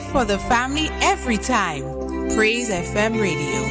for the family every time. Praise FM Radio.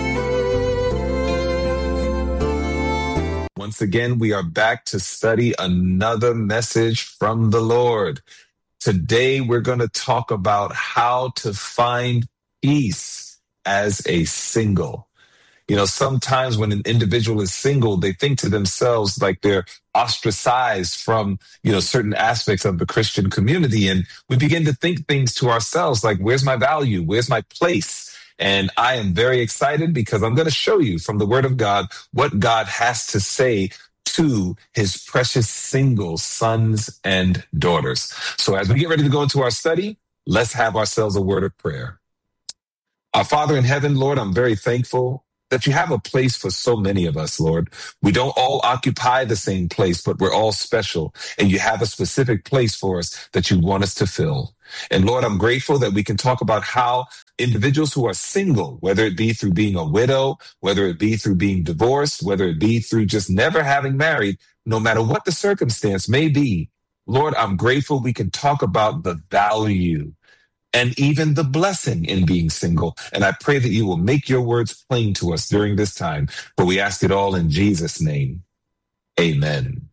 Once again, we are back to study another message from the Lord. Today, we're going to talk about how to find peace as a single. You know, sometimes when an individual is single, they think to themselves like they're ostracized from, certain aspects of the Christian community. And we begin to think things to ourselves like, where's my value? Where's my place? And I am very excited because I'm going to show you from the Word of God what God has to say to his precious single sons and daughters. So as we get ready to go into our study, let's have ourselves a word of prayer. Our Father in heaven, Lord, I'm very thankful that you have a place for so many of us, Lord. We don't all occupy the same place, but we're all special. And you have a specific place for us that you want us to fill. And Lord, I'm grateful that we can talk about how individuals who are single, whether it be through being a widow, whether it be through being divorced, whether it be through just never having married, no matter what the circumstance may be, Lord, I'm grateful we can talk about the value and even the blessing in being single. And I pray that you will make your words plain to us during this time, for we ask it all in Jesus' name. Amen.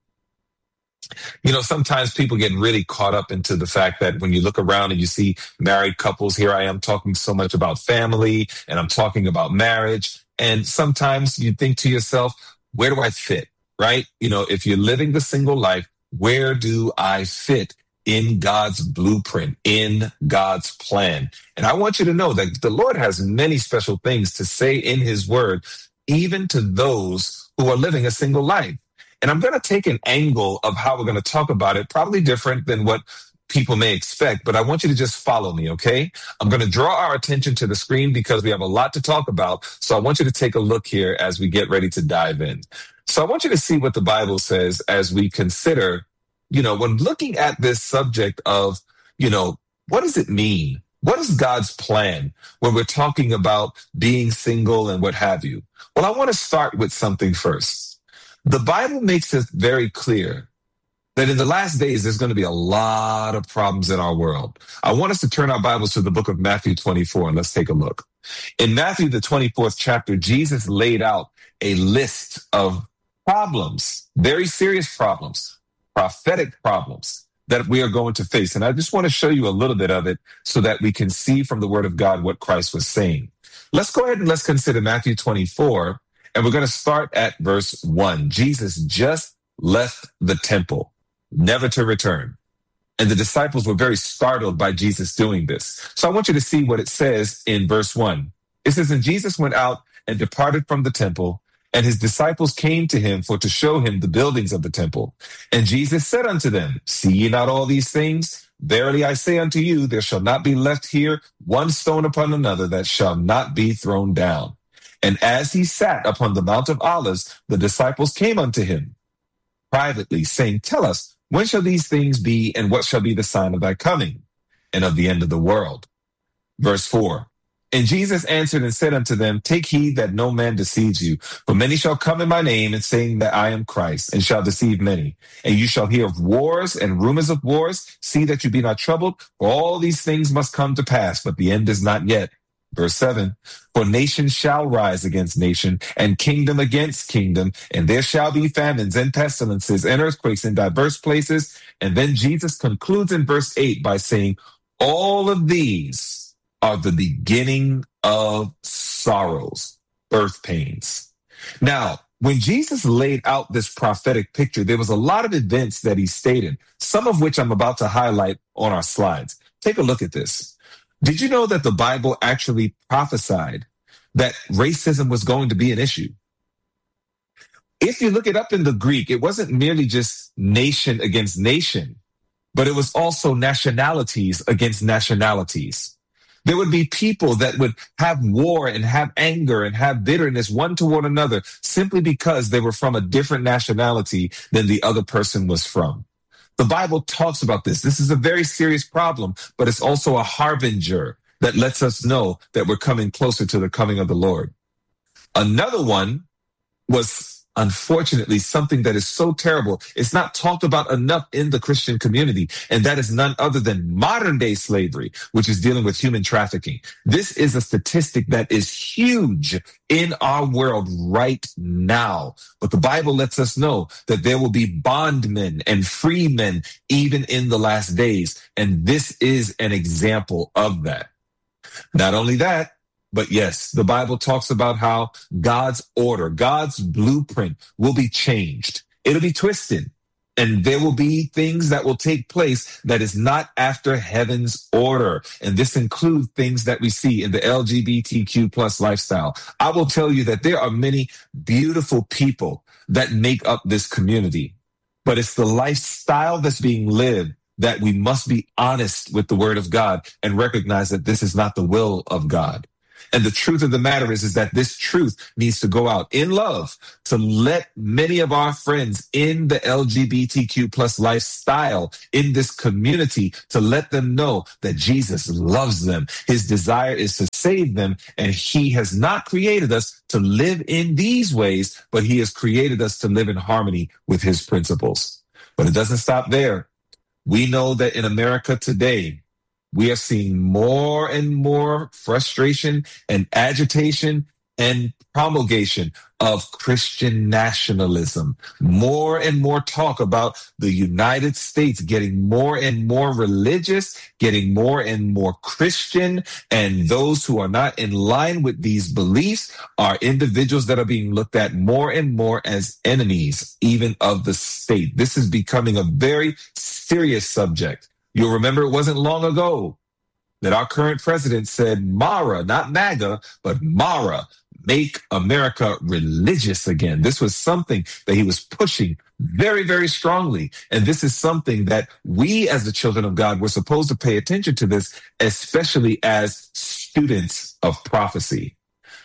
Sometimes people get really caught up into the fact that when you look around and you see married couples, here I am talking so much about family and I'm talking about marriage. And sometimes you think to yourself, where do I fit? Right? If you're living the single life, where do I fit in God's blueprint, in God's plan? And I want you to know that the Lord has many special things to say in his word, even to those who are living a single life. And I'm going to take an angle of how we're going to talk about it, probably different than what people may expect, but I want you to just follow me, okay? I'm going to draw our attention to the screen because we have a lot to talk about. So I want you to take a look here as we get ready to dive in. So I want you to see what the Bible says as we consider, when looking at this subject of, what does it mean? What is God's plan when we're talking about being single and what have you? Well, I want to start with something first. The Bible makes it very clear that in the last days, there's going to be a lot of problems in our world. I want us to turn our Bibles to the book of Matthew 24, and let's take a look. In Matthew, the 24th chapter, Jesus laid out a list of problems, very serious problems, prophetic problems that we are going to face. And I just want to show you a little bit of it so that we can see from the Word of God what Christ was saying. Let's go ahead and let's consider Matthew 24. And we're going to start at verse 1. Jesus just left the temple, never to return. And the disciples were very startled by Jesus doing this. So I want you to see what it says in verse 1. It says, "And Jesus went out and departed from the temple, and his disciples came to him for to show him the buildings of the temple. And Jesus said unto them, See ye not all these things? Verily I say unto you, there shall not be left here one stone upon another that shall not be thrown down. And as he sat upon the Mount of Olives, the disciples came unto him privately, saying, Tell us, when shall these things be, and what shall be the sign of thy coming, and of the end of the world?" Verse 4. "And Jesus answered and said unto them, Take heed that no man deceives you. For many shall come in my name, and saying that I am Christ, and shall deceive many. And you shall hear of wars and rumors of wars. See that you be not troubled, for all these things must come to pass, but the end is not yet." Verse 7, "For nation shall rise against nation, and kingdom against kingdom, and there shall be famines and pestilences and earthquakes in diverse places." And then Jesus concludes in verse 8 by saying, "All of these are the beginning of sorrows," birth pains. Now, when Jesus laid out this prophetic picture, there was a lot of events that he stated, some of which I'm about to highlight on our slides. Take a look at this. Did you know that the Bible actually prophesied that racism was going to be an issue? If you look it up in the Greek, it wasn't merely just nation against nation, but it was also nationalities against nationalities. There would be people that would have war and have anger and have bitterness one toward another simply because they were from a different nationality than the other person was from. The Bible talks about this. This is a very serious problem, but it's also a harbinger that lets us know that we're coming closer to the coming of the Lord. Another one was unfortunately, something that is so terrible. It's not talked about enough in the Christian community. And that is none other than modern day slavery, which is dealing with human trafficking. This is a statistic that is huge in our world right now. But the Bible lets us know that there will be bondmen and free men even in the last days. And this is an example of that. Not only that, but yes, the Bible talks about how God's order, God's blueprint will be changed. It'll be twisted. And there will be things that will take place that is not after heaven's order. And this includes things that we see in the LGBTQ plus lifestyle. I will tell you that there are many beautiful people that make up this community, but it's the lifestyle that's being lived that we must be honest with the word of God and recognize that this is not the will of God. And the truth of the matter is that this truth needs to go out in love to let many of our friends in the LGBTQ plus lifestyle in this community, to let them know that Jesus loves them. His desire is to save them. And he has not created us to live in these ways, but he has created us to live in harmony with his principles. But it doesn't stop there. We know that in America today, we are seeing more and more frustration and agitation and promulgation of Christian nationalism. More and more talk about the United States getting more and more religious, getting more and more Christian, and those who are not in line with these beliefs are individuals that are being looked at more and more as enemies, even of the state. This is becoming a very serious subject. You'll remember it wasn't long ago that our current president said, Mara, not MAGA, but Mara, make America religious again. This was something that he was pushing very, very strongly. And this is something that we as the children of God were supposed to pay attention to this, especially as students of prophecy.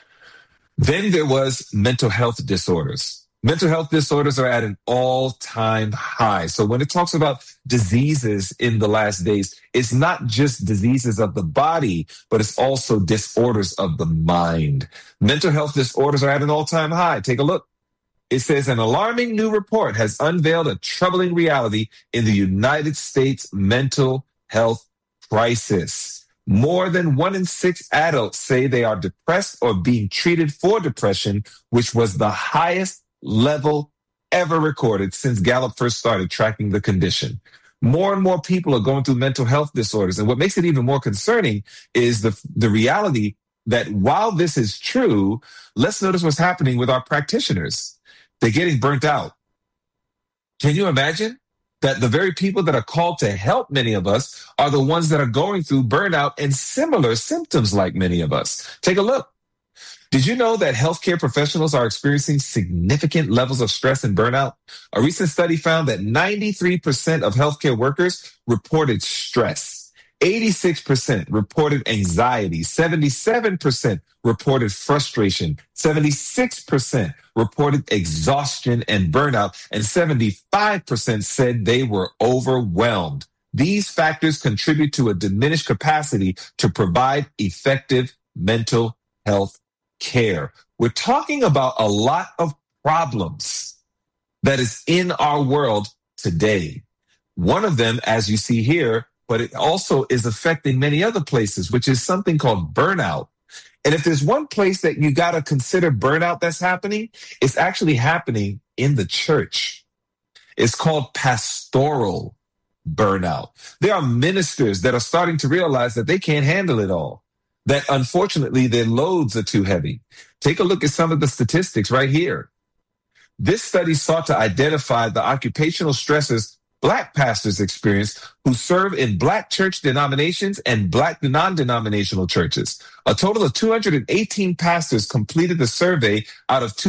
Then there was mental health disorders. Mental health disorders are at an all-time high. So when it talks about diseases in the last days, it's not just diseases of the body, but it's also disorders of the mind. Mental health disorders are at an all-time high. Take a look. It says an alarming new report has unveiled a troubling reality in the United States mental health crisis. More than 1 in 6 adults say they are depressed or being treated for depression, which was the highest level ever recorded since Gallup first started tracking the condition. More and more people are going through mental health disorders. And what makes it even more concerning is the reality that while this is true, let's notice what's happening with our practitioners. They're getting burnt out. Can you imagine that the very people that are called to help many of us are the ones that are going through burnout and similar symptoms like many of us? Take a look. Did you know that healthcare professionals are experiencing significant levels of stress and burnout? A recent study found that 93% of healthcare workers reported stress. 86% reported anxiety. 77% reported frustration. 76% reported exhaustion and burnout. And 75% said they were overwhelmed. These factors contribute to a diminished capacity to provide effective mental health care. We're talking about a lot of problems that is in our world today. One of them, as you see here, but it also is affecting many other places, which is something called burnout. And if there's one place that you got to consider burnout that's happening, it's actually happening in the church. It's called pastoral burnout. There are ministers that are starting to realize that they can't handle it all, that unfortunately their loads are too heavy. Take a look at some of the statistics right here. This study sought to identify the occupational stresses Black pastors experience who serve in Black church denominations and Black non-denominational churches. A total of 218 pastors completed the survey out of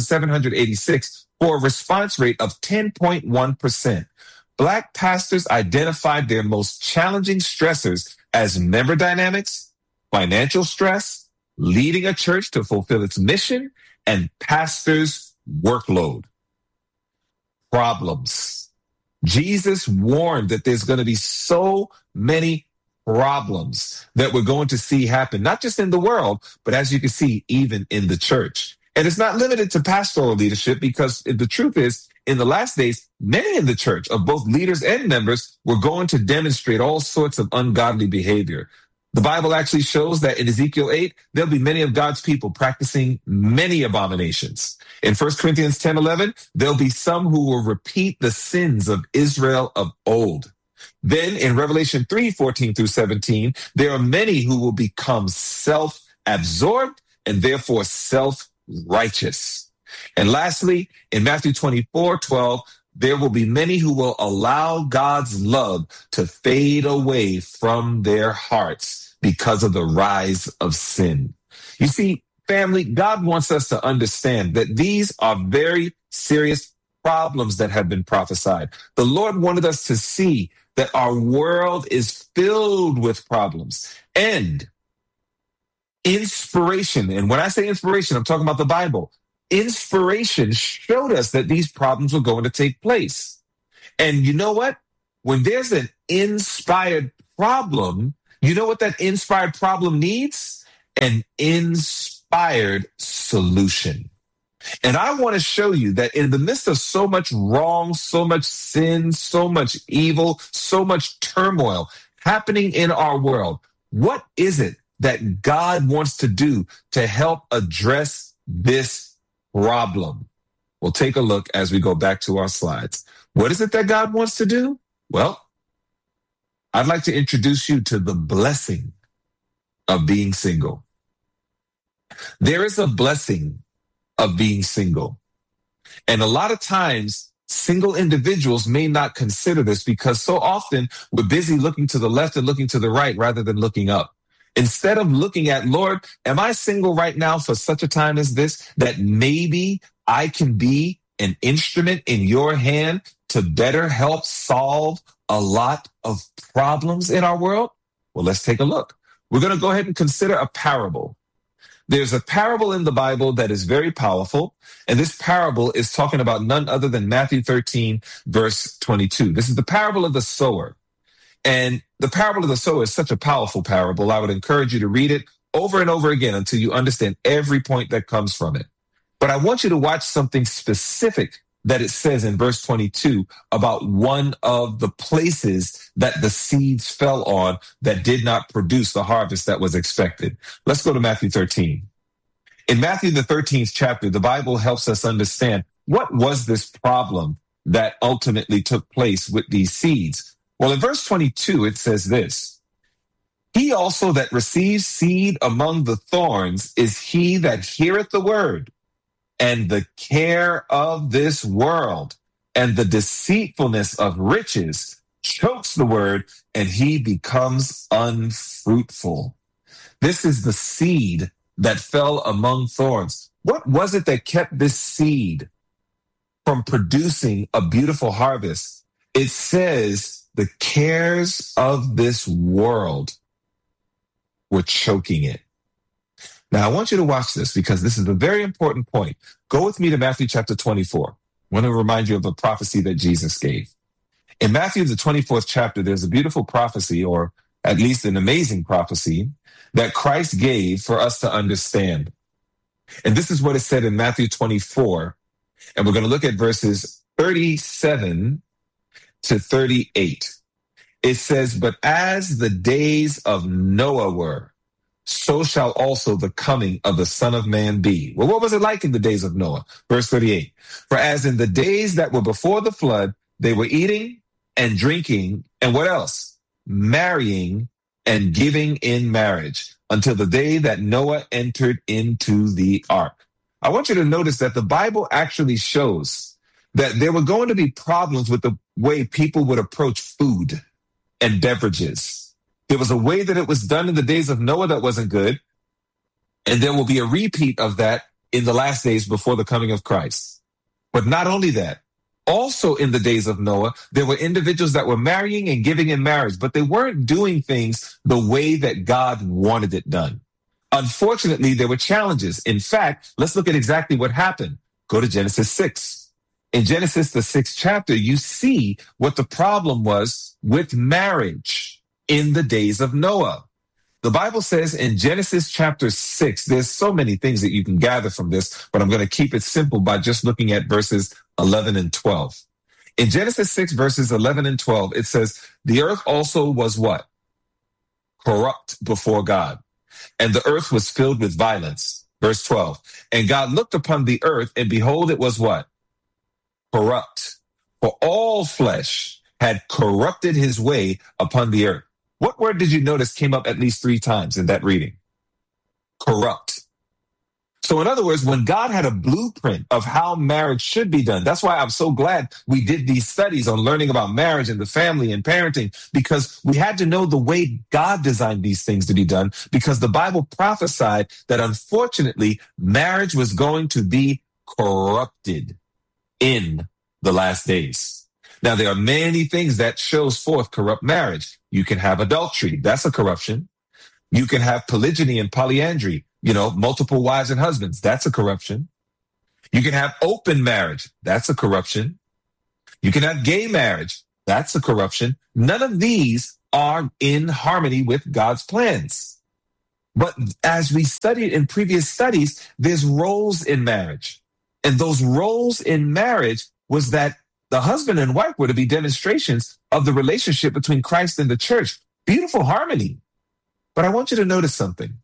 2,786 for a response rate of 10.1%. Black pastors identified their most challenging stressors as member dynamics, financial stress, leading a church to fulfill its mission, and pastors' workload. Problems. Jesus warned that there's going to be so many problems that we're going to see happen, not just in the world, but as you can see, even in the church. And it's not limited to pastoral leadership, because the truth is, in the last days, many in the church, of both leaders and members, were going to demonstrate all sorts of ungodly behavior. The Bible actually shows that in Ezekiel 8, there'll be many of God's people practicing many abominations. In 1 Corinthians 10:11, there'll be some who will repeat the sins of Israel of old. Then in Revelation 3:14 through 17, there are many who will become self-absorbed and therefore self-righteous. And lastly, in Matthew 24:12, there will be many who will allow God's love to fade away from their hearts because of the rise of sin. You see, family, God wants us to understand that these are very serious problems that have been prophesied. The Lord wanted us to see that our world is filled with problems. And inspiration, and when I say inspiration, I'm talking about the Bible. Inspiration showed us that these problems were going to take place. And you know what? When there's an inspired problem, you know what that inspired problem needs? An inspired solution. And I want to show you that in the midst of so much wrong, so much sin, so much evil, so much turmoil happening in our world, what is it that God wants to do to help address this problem? We'll take a look as we go back to our slides. What is it that God wants to do? Well, I'd like to introduce you to the blessing of being single. There is a blessing of being single. And a lot of times, single individuals may not consider this because so often we're busy looking to the left and looking to the right rather than looking up. Instead of looking at, Lord, am I single right now for such a time as this, that maybe I can be an instrument in your hand to better help solve a lot of problems in our world? Well, let's take a look. We're going to go ahead and consider a parable. There's a parable in the Bible that is very powerful, and this parable is talking about none other than Matthew 13, verse 22. This is the parable of the sower. And the parable of the sower is such a powerful parable. I would encourage you to read it over and over again until you understand every point that comes from it. But I want you to watch something specific that it says in verse 22 about one of the places that the seeds fell on that did not produce the harvest that was expected. Let's go to Matthew 13. In Matthew, the 13th chapter, the Bible helps us understand what was this problem that ultimately took place with these seeds. Well, in verse 22, it says this: "He also that receives seed among the thorns is he that heareth the word, and the care of this world and the deceitfulness of riches chokes the word, and he becomes unfruitful." This is the seed that fell among thorns. What was it that kept this seed from producing a beautiful harvest? It says the cares of this world were choking it. Now, I want you to watch this because this is a very important point. Go with me to Matthew chapter 24. I want to remind you of a prophecy that Jesus gave. In Matthew, the 24th chapter, there's a beautiful prophecy, or at least an amazing prophecy, that Christ gave for us to understand. And this is what it said in Matthew 24. And we're going to look at verses 37 to 38. It says, "But as the days of Noah were, so shall also the coming of the Son of Man be." Well, what was it like in the days of Noah? Verse 38. "For as in the days that were before the flood, they were eating and drinking, and what else? Marrying and giving in marriage, until the day that Noah entered into the ark." I want you to notice that the Bible actually shows that there were going to be problems with the way people would approach food and beverages. There was a way that it was done in the days of Noah that wasn't good, and there will be a repeat of that in the last days before the coming of Christ. But not only that, also in the days of Noah, there were individuals that were marrying and giving in marriage, but they weren't doing things the way that God wanted it done. Unfortunately, there were challenges. In fact, let's look at exactly what happened. Go to Genesis 6. In Genesis, the 6th chapter, you see what the problem was with marriage in the days of Noah. The Bible says in Genesis chapter 6, there's so many things that you can gather from this, but I'm going to keep it simple by just looking at verses 11 and 12. In Genesis 6, verses 11 and 12, it says, the earth also was what? Corrupt before God, and the earth was filled with violence. Verse 12, and God looked upon the earth, and behold, it was what? Corrupt. For all flesh had corrupted his way upon the earth. What word did you notice came up at least 3 times in that reading? Corrupt. So in other words, when God had a blueprint of how marriage should be done, that's why I'm so glad we did these studies on learning about marriage and the family and parenting, because we had to know the way God designed these things to be done, because the Bible prophesied that unfortunately marriage was going to be corrupted in the last days. Now, there are many things that shows forth corrupt marriage. You can have adultery. That's a corruption. You can have polygyny and polyandry, multiple wives and husbands. That's a corruption. You can have open marriage. That's a corruption. You can have gay marriage. That's a corruption. None of these are in harmony with God's plans. But as we studied in previous studies, there's roles in marriage. And those roles in marriage was that the husband and wife were to be demonstrations of the relationship between Christ and the church. Beautiful harmony. But I want you to notice something.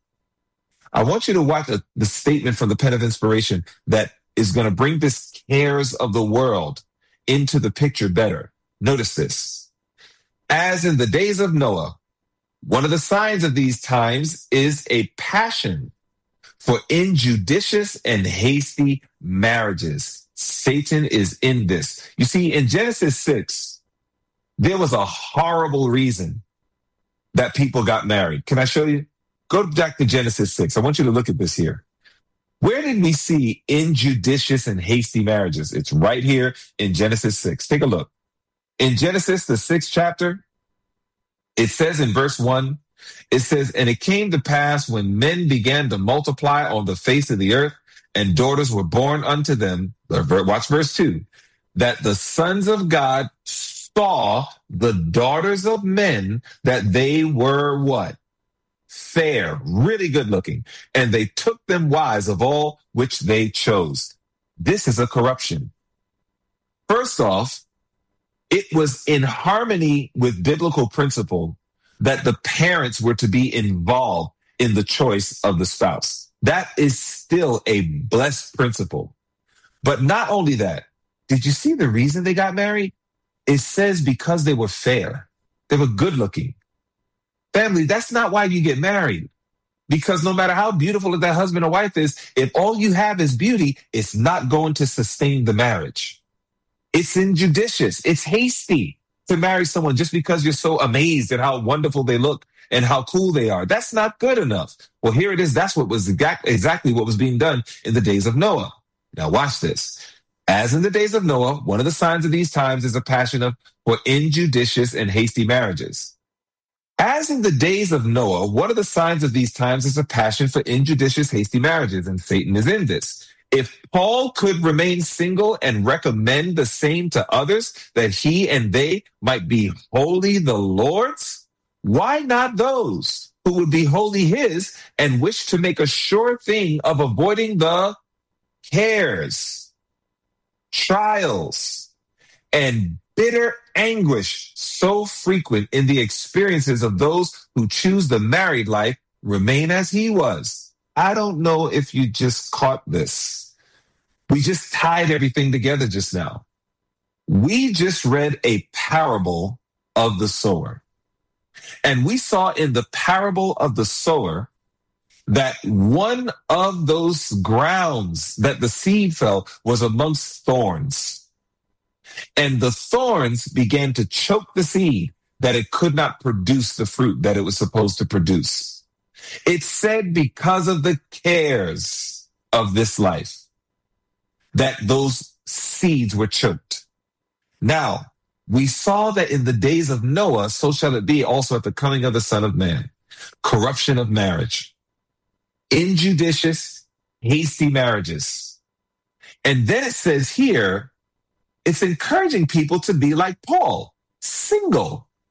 I want you to watch the statement from the pen of inspiration that is going to bring this cares of the world into the picture better. Notice this. As in the days of Noah, one of the signs of these times is a passion for injudicious and hasty marriages. Satan is in this. You see, in Genesis 6, there was a horrible reason that people got married. Can I show you? Go back to Genesis 6. I want you to look at this here. Where did we see injudicious and hasty marriages? It's right here in Genesis 6. Take a look. In Genesis, the 6th chapter, it says in verse 1, it says, and it came to pass when men began to multiply on the face of the earth, and daughters were born unto them. Watch verse 2. That the sons of God saw the daughters of men, that they were what? Fair, really good looking. And they took them wives of all which they chose. This is a corruption. First off, it was in harmony with biblical principle that the parents were to be involved in the choice of the spouse. That is still a blessed principle. But not only that, did you see the reason they got married? It says because they were fair. They were good looking. Family, that's not why you get married. Because no matter how beautiful that husband or wife is, if all you have is beauty, it's not going to sustain the marriage. It's injudicious. It's hasty to marry someone just because you're so amazed at how wonderful they look and how cool they are. That's not good enough. Well, here it is. That's what was exactly what was being done in the days of Noah. Now watch this. As in the days of Noah, one of the signs of these times is a passion for injudicious and hasty marriages. As in the days of Noah, one of the signs of these times is a passion for injudicious, hasty marriages, and Satan is in this. If Paul could remain single and recommend the same to others, that he and they might be wholly the Lord's, why not those who would be wholly his and wish to make a sure thing of avoiding the cares, trials, and bitter anguish so frequent in the experiences of those who choose the married life remain as he was? I don't know if you just caught this. We just tied everything together just now. We just read a parable of the sower. And we saw in the parable of the sower that one of those grounds that the seed fell was amongst thorns. And the thorns began to choke the seed that it could not produce the fruit that it was supposed to produce. It said because of the cares of this life that those seeds were choked. Now, we saw that in the days of Noah, so shall it be also at the coming of the Son of Man. Corruption of marriage, injudicious, hasty marriages. And then it says here, it's encouraging people to be like Paul, single.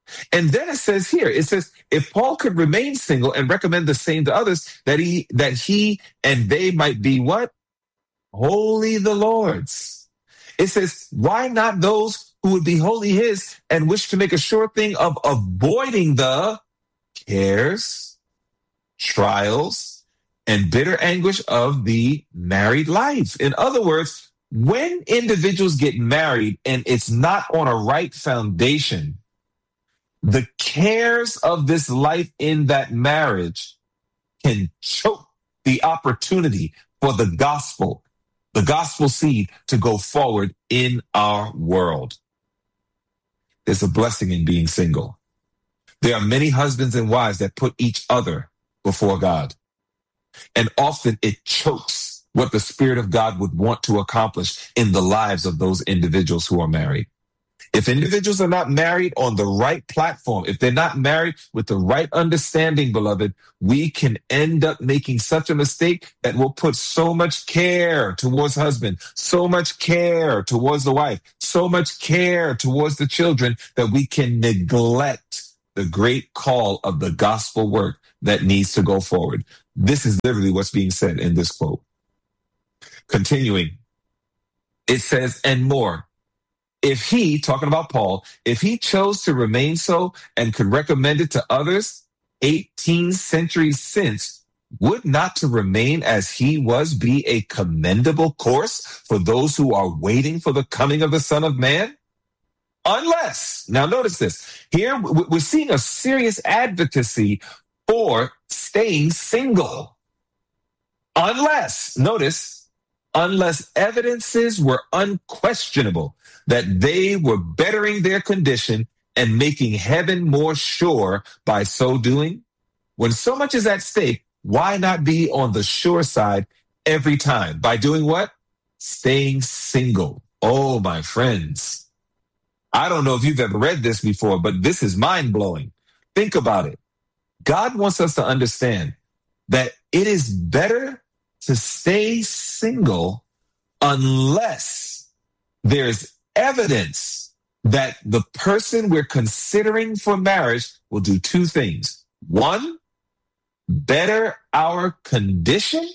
And then it says here, it says, if Paul could remain single and recommend the same to others, that he and they might be what? Wholly the Lord's. It says, why not those who would be wholly his and wish to make a sure thing of avoiding the cares, trials, and bitter anguish of the married life? In other words, when individuals get married and it's not on a right foundation, the cares of this life in that marriage can choke the opportunity for the gospel seed to go forward in our world. There's a blessing in being single. There are many husbands and wives that put each other before God. And often it chokes what the Spirit of God would want to accomplish in the lives of those individuals who are married. If individuals are not married on the right platform, if they're not married with the right understanding, beloved, we can end up making such a mistake that will put so much care towards husband, so much care towards the wife, so much care towards the children that we can neglect the great call of the gospel work that needs to go forward. This is literally what's being said in this quote. Continuing, it says, and more. If he, talking about Paul, if he chose to remain so and could recommend it to others 18 centuries since, would not to remain as he was be a commendable course for those who are waiting for the coming of the Son of Man? Unless, now notice this, here we're seeing a serious advocacy for staying single. Unless, notice, unless evidences were unquestionable that they were bettering their condition and making heaven more sure by so doing. When so much is at stake, why not be on the sure side every time? By doing what? Staying single. Oh, my friends. I don't know if you've ever read this before, but this is mind-blowing. Think about it. God wants us to understand that it is better to stay single unless there's evidence that the person we're considering for marriage will do two things. One, better our condition.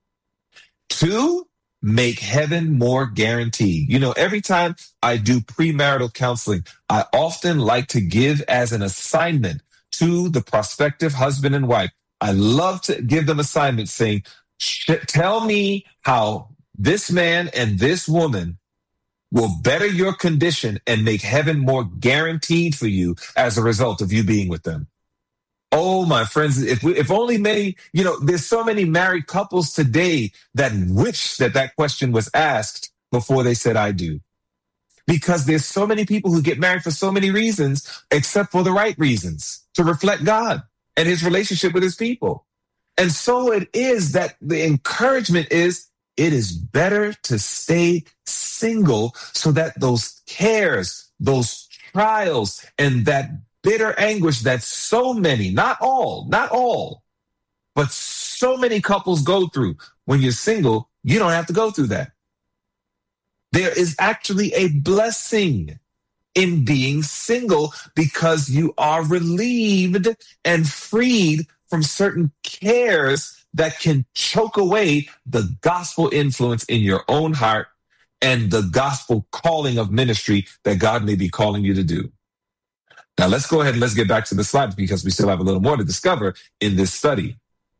Two, make heaven more guaranteed. You know, every time I do premarital counseling, I often like to give as an assignment to the prospective husband and wife. I love to give them assignments saying, tell me how this man and this woman will better your condition and make heaven more guaranteed for you as a result of you being with them. Oh, my friends, if only many, there's so many married couples today that wish that question was asked before they said, I do. Because there's so many people who get married for so many reasons, except for the right reasons, to reflect God and his relationship with his people. And so it is that the encouragement is, it is better to stay single so that those cares, those trials, and that bitter anguish that so many, not all, but so many couples go through. When you're single, you don't have to go through that. There is actually a blessing in being single because you are relieved and freed from certain cares that can choke away the gospel influence in your own heart and the gospel calling of ministry that God may be calling you to do. Now, let's go ahead and let's get back to the slides because we still have a little more to discover in this study.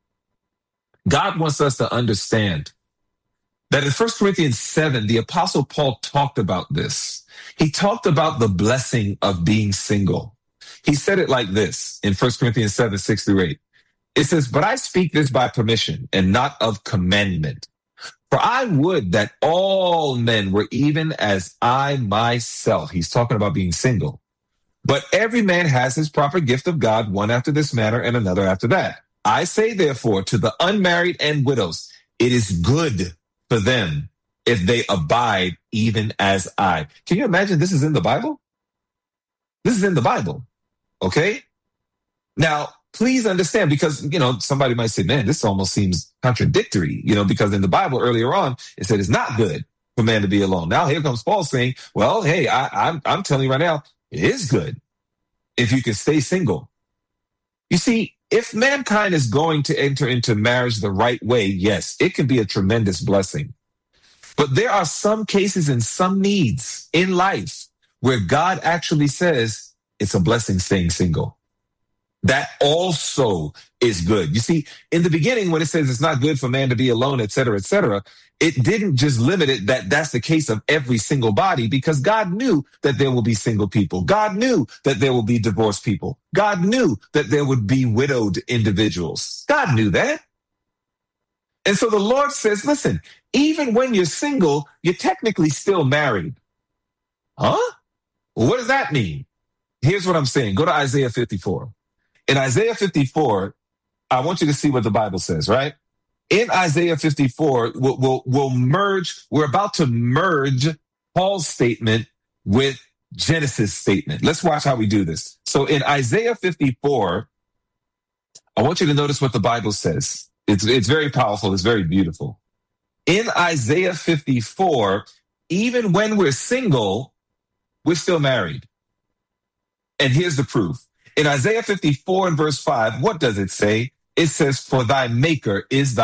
God wants us to understand that in 1 Corinthians 7, the Apostle Paul talked about this. He talked about the blessing of being single. He said it like this in 1 Corinthians 7, 6-8. It says, but I speak this by permission and not of commandment. For I would that all men were even as I myself. He's talking about being single. But every man has his proper gift of God, one after this manner and another after that. I say, therefore, to the unmarried and widows, it is good for them if they abide even as I. Can you imagine this is in the Bible? This is in the Bible, okay? Now, please understand, because, somebody might say, man, this almost seems contradictory, because in the Bible earlier on, it said it's not good for man to be alone. Now here comes Paul saying, well, hey, I'm telling you right now, it is good. if you can stay single. You see, if mankind is going to enter into marriage the right way, yes, it can be a tremendous blessing. But there are some cases and some needs in life where God actually says it's a blessing staying single. That also is good. You see, in the beginning, when it says it's not good for man to be alone, et cetera, it didn't just limit it that that's the case of every single body, because God knew that there will be single people. God knew that there will be divorced people. God knew that there would be widowed individuals. God knew that. And so the Lord says, listen, even when you're single, you're technically still married. Huh? Well, what does that mean? Here's what I'm saying. Go to Isaiah 54. In Isaiah 54, I want you to see what the Bible says, right? In Isaiah 54, we're about to merge Paul's statement with Genesis' statement. Let's watch how we do this. So in Isaiah 54, I want you to notice what the Bible says. It's very powerful. It's very beautiful. In Isaiah 54, even when we're single, we're still married. And here's the proof. In Isaiah 54 and verse 5, what does it say? It says, for thy maker is thy